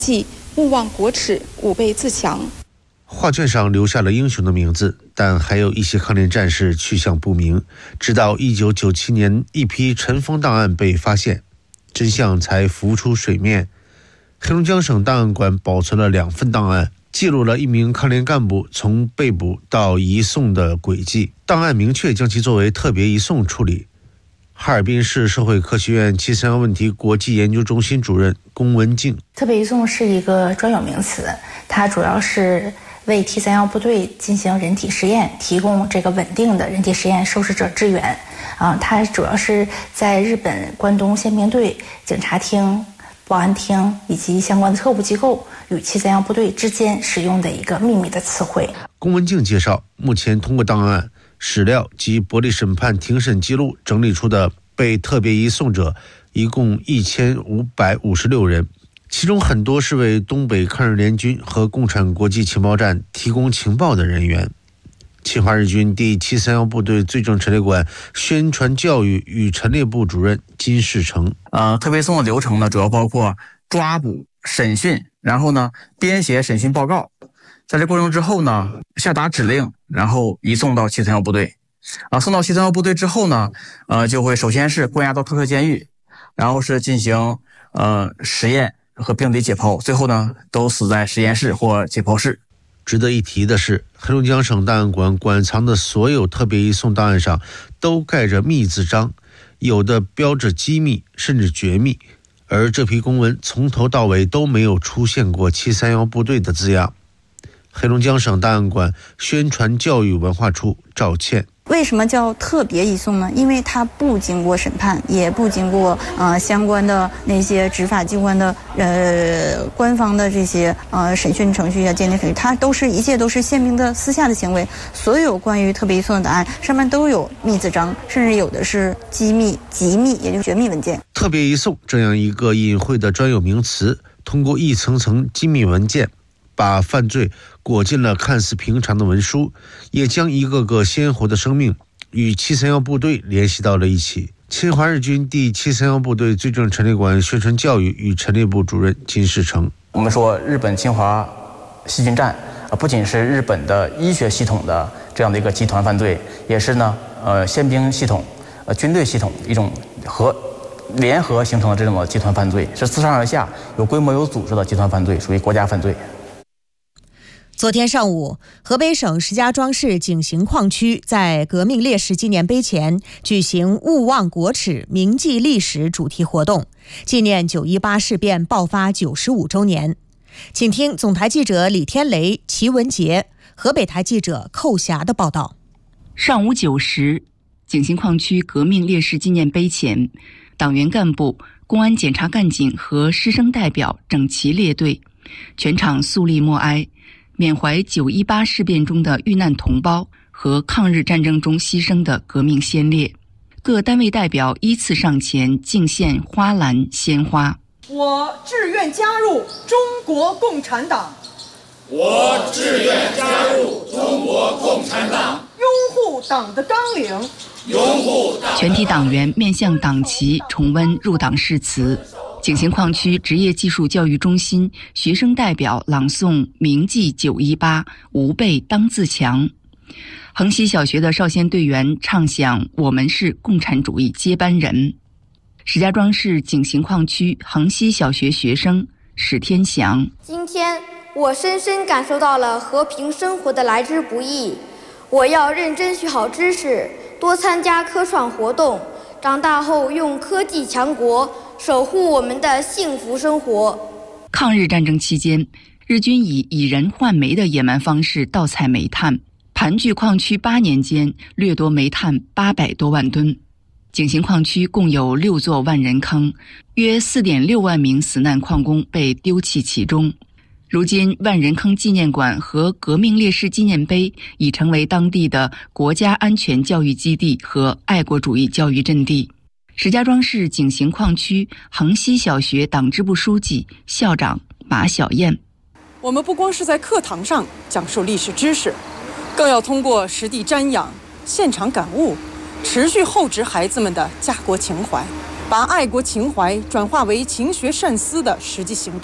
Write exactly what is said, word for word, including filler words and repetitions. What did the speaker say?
即勿忘国耻，吾辈自强。 画卷上留下了英雄的名字，但还有一些抗联战士去向不明。直到一九九七年，一批尘封档案被发现，真相才浮出水面。黑龙江省档案馆保存了两份档案，记录了一名抗联干部从被捕到移送的轨迹。档案明确将其作为特别移送处理。哈尔滨市社会科学院七三幺问题国际研究中心主任龚文静： 特别移送是一个专有名词，它主要是为 T 三幺部队进行人体实验提供这个稳定的人体实验受试者支援。啊，它主要是在日本关东宪兵队、警察厅、保安厅以及相关的特务机构与 T 三幺部队之间使用的一个秘密的词汇。 龚文静介绍，目前通过档案、史料及伯利审判庭审记录整理出的被特别移送者一共一千五百五十六人，其中很多是为东北抗日联军和共产国际情报站提供情报的人员。侵华日军第七三幺部队罪证陈列馆宣传教育与陈列部主任金世成： 呃，特别移送的流程呢，主要包括抓捕、审讯，然后呢编写审讯报告，在这过程之后呢下达指令，然后移送到七三幺部队。啊，送到七三幺部队之后呢，呃，就会首先是关押到特科监狱，然后是进行呃实验和病理解剖，最后呢都死在实验室或解剖室。 值得一提的是，黑龙江省档案馆馆藏的所有特别移送档案上都盖着密字章，有的标着机密甚至绝密，而这批公文从头到尾都没有出现过七三幺部队的字样。黑龙江省档案馆宣传教育文化处赵倩： 为什么叫特别移送呢？因为它不经过审判，也不经过呃相关的那些执法机关的呃官方的这些呃审讯程序啊、鉴定程序，它都是一切都是宪兵的私下的行为。所有关于特别移送的档案上面都有密字章，甚至有的是机密、机密，也就是绝密文件。 特别移送这样一个隐晦的专有名词，通过一层层机密文件，把犯罪裹进了看似平常的文书，也将一个个鲜活的生命与七三幺部队联系到了一起。侵华日军第七三幺部队罪证陈列馆宣传教育与陈列部主任金世成： 我们说日本侵华细菌战啊，不仅是日本的医学系统的这样的一个集团犯罪，也是呢呃宪兵系统、呃军队系统一种和联合形成的这种集团犯罪，是自上而下有规模有组织的集团犯罪，属于国家犯罪。 昨天上午，河北省石家庄市井陉矿区在革命烈士纪念碑前举行勿忘国耻、铭记历史主题活动，纪念九一八事变爆发九十五周年。请听总台记者李天雷、齐文杰、河北台记者寇霞的报道。 上午九时，井陉矿区革命烈士纪念碑前，党员干部、公安检察干警和师生代表整齐列队，全场肃立默哀，缅怀九一八事变中的遇难同胞和抗日战争中牺牲的革命先烈。各单位代表依次上前敬献花篮鲜花。 我志愿加入中国共产党。 我志愿加入中国共产党。 拥护党的纲领。 拥护党。 全体党员面向党旗重温入党誓词。井陉矿区职业技术教育中心学生代表朗诵铭记九一八，吾辈当自强。横溪小学的少先队员唱响我们是共产主义接班人。石家庄市井陉矿区横溪小学学生史天祥： 今天我深深感受到了和平生活的来之不易，我要认真学好知识，多参加科创活动，长大后用科技强国，守护我们的幸福生活。 抗日战争期间，日军以以人换煤的野蛮方式盗采煤炭，盘踞矿区八年间掠夺煤炭八百多万吨。井陉矿区共有六座万人坑，约四点六万名死难矿工被丢弃其中。如今，万人坑纪念馆和革命烈士纪念碑已成为当地的国家安全教育基地和爱国主义教育阵地。石家庄市井陉矿区横溪小学党支部书记、校长马小燕： 我们不光是在课堂上讲述历史知识，更要通过实地瞻仰、现场感悟，持续厚植孩子们的家国情怀，把爱国情怀转化为勤学善思的实际行动。